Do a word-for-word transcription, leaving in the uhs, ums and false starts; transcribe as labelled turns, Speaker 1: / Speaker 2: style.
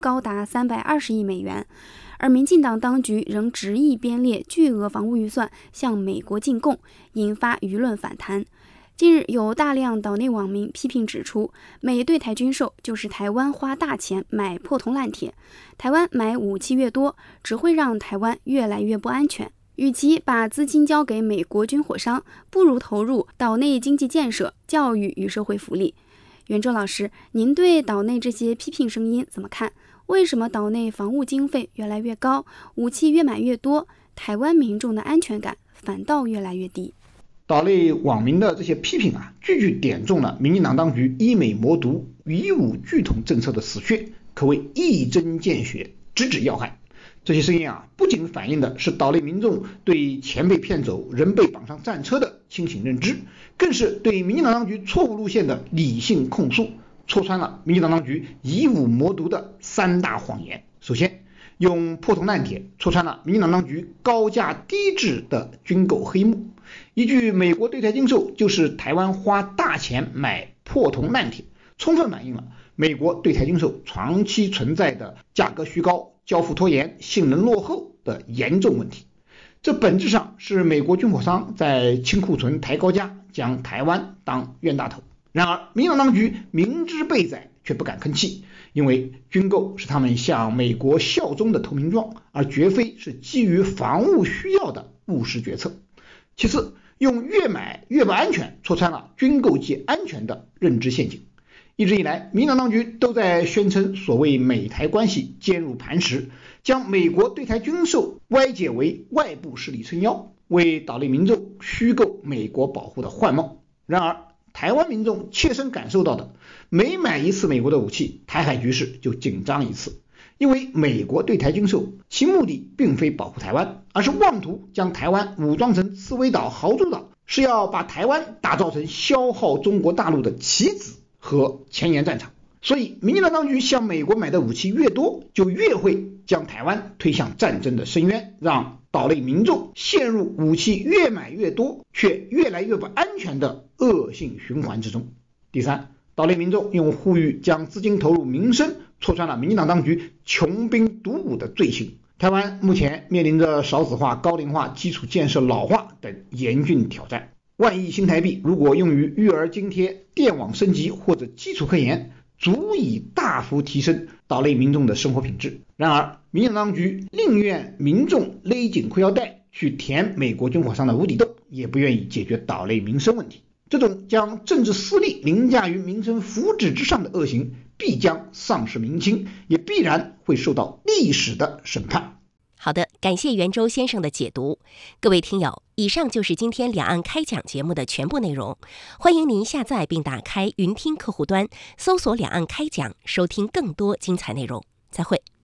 Speaker 1: 高达三百二十亿美元，而民进党当局仍执意编列巨额防务预算向美国进贡，引发舆论反弹。近日，有大量岛内网民批评指出，美对台军售就是台湾花大钱买破铜烂铁，台湾买武器越多，只会让台湾越来越不安全。与其把资金交给美国军火商，不如投入岛内经济建设、教育与社会福利。袁周老师，您对岛内这些批评声音怎么看？为什么岛内防务经费越来越高，武器越买越多，台湾民众的安全感反倒越来越低？
Speaker 2: 岛内网民的这些批评啊，句句点中了民进党当局医美魔毒、以武拒统政策的死穴，可谓一针见血，直指要害。这些声音啊，不仅反映的是岛内民众对钱被骗走、人被绑上战车的清醒认知，更是对民进党当局错误路线的理性控诉，戳穿了民进党当局以武魔毒的三大谎言。首先，用破铜烂铁戳穿了民进党当局高价低质的军购黑幕。一句美国对台军售就是台湾花大钱买破铜烂铁，充分反映了美国对台军售长期存在的价格虚高、交付拖延、性能落后的严重问题。这本质上是美国军火商在清库存、抬高价，将台湾当冤大头。然而，民进党当局明知被宰却不敢吭气，因为军购是他们向美国效忠的投名状，而绝非是基于防务需要的务实决策。其次，用越买越不安全戳穿了军购界安全的认知陷阱。一直以来，民进党当局都在宣称所谓美台关系坚如磐石，将美国对台军售歪解为外部势力撑腰，为岛内民众虚构美国保护的幻梦。然而，台湾民众切身感受到的，每买一次美国的武器，台海局势就紧张一次。因为美国对台军售，其目的并非保护台湾，而是妄图将台湾武装成刺猬岛、豪猪岛，是要把台湾打造成消耗中国大陆的棋子和前沿战场。所以，民进党当局向美国买的武器越多，就越会将台湾推向战争的深渊，让岛内民众陷入武器越买越多却越来越不安全的恶性循环之中。第三，岛内民众用呼吁将资金投入民生，戳穿了民进党当局穷兵黩武的罪行。台湾目前面临着少子化、高龄化、基础建设老化等严峻挑战。万亿新台币如果用于育儿津贴、电网升级或者基础科研，足以大幅提升岛内民众的生活品质。然而，民进党当局宁愿民众勒紧裤腰带去填美国军火商的无底洞，也不愿意解决岛内民生问题。这种将政治私利凌驾于民生福祉之上的恶行，必将丧失民心，也必然会受到历史的审判。
Speaker 3: 好的，感谢袁周先生的解读。各位听友，以上就是今天两岸开讲节目的全部内容。欢迎您下载并打开云听客户端，搜索两岸开讲，收听更多精彩内容。再会。